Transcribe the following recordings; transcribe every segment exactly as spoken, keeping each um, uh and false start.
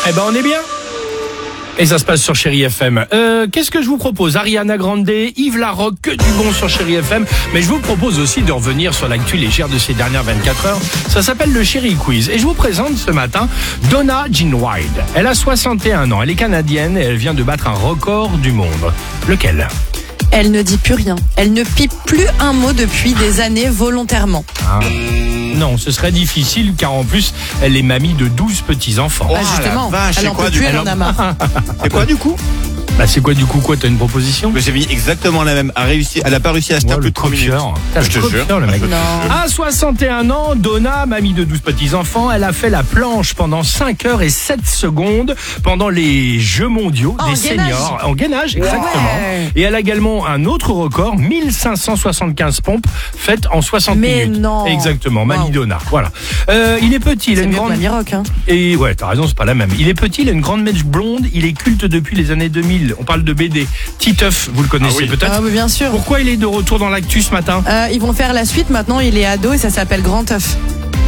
Eh ben on est bien. Et ça se passe sur Chérie F M. Euh, qu'est-ce que je vous propose? Ariana Grande, Yves Larocque, que du bon sur Chérie F M. Mais je vous propose aussi de revenir sur l'actu légère de ces dernières vingt-quatre heures. Ça s'appelle le Chérie Quiz. Et je vous présente ce matin Donna Jean Wilde. Elle a soixante et un ans. Elle est canadienne et elle vient de battre un record du monde. Lequel? Elle ne dit plus rien. Elle ne pipe plus un mot depuis des années volontairement. Ah. Non, ce serait difficile car en plus, elle est mamie de douze petits-enfants. Oh, bah justement, la vache, elle c'est en quoi, peut du plus, coup elle en a marre. C'est quoi du coup? Bah c'est quoi du coup quoi? T'as une proposition? Mais j'ai mis exactement la même. Elle a réussi, elle a pas réussi à se Ouais, taire plus le de trois minutes. copieur. Putain, Je te le jure. copieur, le mec. Non. À soixante et un ans, Donna, mamie de douze petits-enfants, elle a fait la planche pendant cinq heures et sept secondes pendant les Jeux mondiaux Oh, des en gainage. seniors. En gainage, exactement. Ouais. Et elle a également un autre record, mille cinq cent soixante-quinze pompes faites en soixante Mais minutes. non. Exactement, mamie Wow. Donna. Voilà. Euh, il est petit, il a C'est une mieux que grande... Mamie Rock, hein. Et ouais, t'as raison, c'est pas la même. Il est petit, il a une grande mèche blonde, il est culte depuis les années deux mille. On parle de B D. Titeuf, vous le connaissez Ah oui. peut-être. Ah oui, bien sûr. Pourquoi il est de retour dans l'actu ce matin? Euh, ils vont faire la suite maintenant, il est ado et ça s'appelle Grand œuf.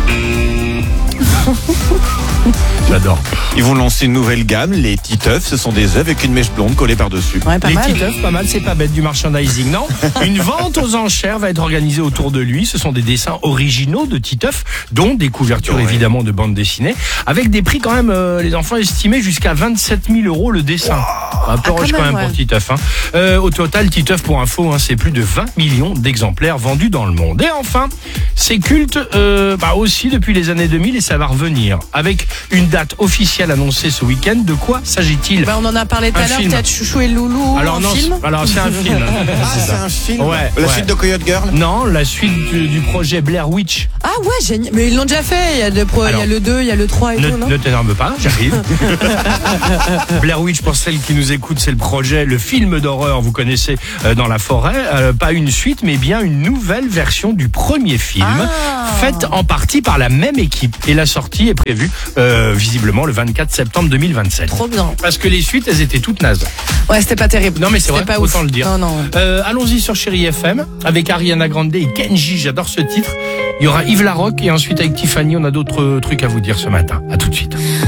J'adore. Ils vont lancer une nouvelle gamme, les Titeuf. Ce sont des œufs avec une mèche blonde collée par-dessus. Ouais, pas Les mal. Titeuf, pas mal, c'est pas bête du merchandising, non? Une vente aux enchères va être organisée autour de lui. Ce sont des dessins originaux de Titeuf, dont des couvertures Ouais. évidemment de bande dessinée, avec des prix quand même, euh, les enfants estimés jusqu'à vingt-sept mille euros le dessin. Un peu Ah, rush quand quand même, même pour ouais. Titeuf. Hein. Euh, au total, Titeuf, pour info, hein, c'est plus de vingt millions d'exemplaires vendus dans le monde. Et enfin, c'est culte euh, bah aussi depuis les années deux mille et ça va revenir. Avec une date officielle annoncée ce week-end, de quoi s'agit-il? Bah, on en a parlé tout Un à l'heure, film. peut-être Chouchou et Loulou. Alors un non, film. c'est- alors c'est un film. Ah, c'est un film. Ouais, La ouais. suite de Coyote Girl. Non, la suite du, du projet Blair Witch. Ah ouais, génial. Mais ils l'ont déjà fait. Il y a le, pro, il y Alors, a le deux, il y a le trois et Ne, tout, non? ne t'énerve pas, j'arrive. Blair Witch, pour celles qui nous écoutent, c'est le projet, le film d'horreur, vous connaissez, euh, dans la forêt. Euh, pas une suite, mais bien une nouvelle version du premier film, Ah. faite en partie par la même équipe. Et la sortie est prévue, euh, visiblement, le vingt-quatre septembre deux mille vingt-sept. Trop bien. Parce que les suites, elles étaient toutes nazes. Ouais, c'était pas terrible. Non mais c'est C'était vrai, pas autant ouf. le dire. Non, non. Euh, allons-y sur Chérie F M avec Ariana Grande et Kenji, j'adore ce titre. Il y aura Yves Larocque et ensuite avec Tiffany, on a d'autres trucs à vous dire ce matin. À tout de suite.